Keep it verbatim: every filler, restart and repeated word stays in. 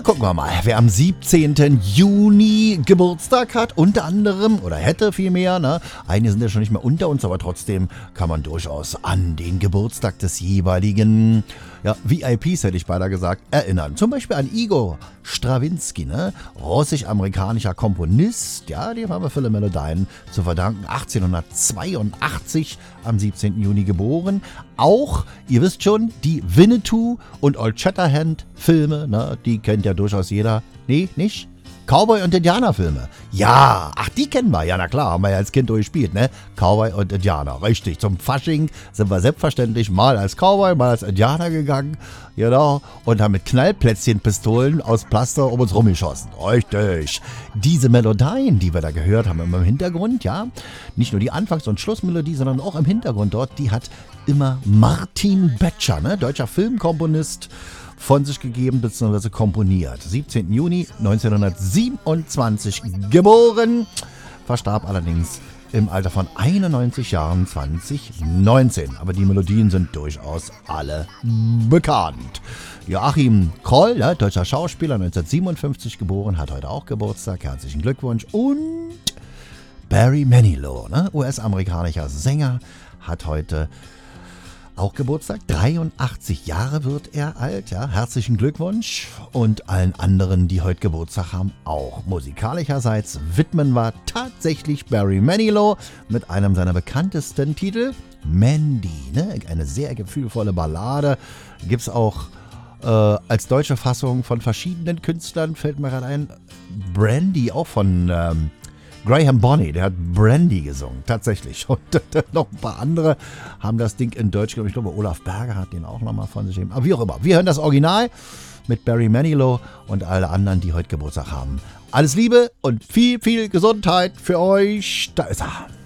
gucken wir mal, wer am siebzehnten Juni Geburtstag hat, unter anderem, oder hätte vielmehr, ne? Einige sind ja schon nicht mehr unter uns, aber trotzdem kann man durchaus an den Geburtstag des jeweiligen, ja, V I Ps hätte ich beinahe gesagt, erinnern. Zum Beispiel an Igor Strawinski, ne? Russisch-amerikanischer Komponist, ja, dem haben wir viele Melodien zu verdanken, achtzehnhundertzweiundachtzig am siebzehnten Juni geboren. Auch, ihr wisst schon, die Winnetou und Old Shatterhand Filme, ne, die kennt ja durchaus jeder. Nee, nicht? Cowboy- und Indianer-Filme. Ja, ach, die kennen wir. Ja, na klar, haben wir ja als Kind durchgespielt, ne? Cowboy und Indianer, richtig. Zum Fasching sind wir selbstverständlich mal als Cowboy, mal als Indianer gegangen, genau, und haben mit Knallplätzchenpistolen aus Plaster um uns rumgeschossen. Richtig. Diese Melodien, die wir da gehört haben, immer im Hintergrund, ja, nicht nur die Anfangs- und Schlussmelodie, sondern auch im Hintergrund dort, die hat immer Martin Betscher, ne? Deutscher Filmkomponist, von sich gegeben bzw. komponiert. siebzehnten Juni neunzehnhundertsiebenundzwanzig geboren, verstarb allerdings im Alter von einundneunzig Jahren zwanzig neunzehn. Aber die Melodien sind durchaus alle bekannt. Joachim Kroll, ja, deutscher Schauspieler, neunzehnhundertsiebenundfünfzig geboren, hat heute auch Geburtstag. Herzlichen Glückwunsch. Und Barry Manilow, ne, U S-amerikanischer Sänger, hat heute auch Geburtstag, dreiundachtzig Jahre wird er alt, ja, herzlichen Glückwunsch. Und allen anderen, die heute Geburtstag haben, auch. Musikalischerseits widmen wir tatsächlich Barry Manilow mit einem seiner bekanntesten Titel, Mandy, ne? Eine sehr gefühlvolle Ballade, gibt's auch äh, als deutsche Fassung von verschiedenen Künstlern, fällt mir gerade ein, Brandy, auch von ähm, Graham Bonney, der hat Brandy gesungen, tatsächlich. Und noch ein paar andere haben das Ding in Deutsch, glaube ich, glaube Olaf Berger hat den auch nochmal von sich gegeben. Aber wie auch immer, wir hören das Original mit Barry Manilow und alle anderen, die heute Geburtstag haben. Alles Liebe und viel, viel Gesundheit für euch. Da ist er.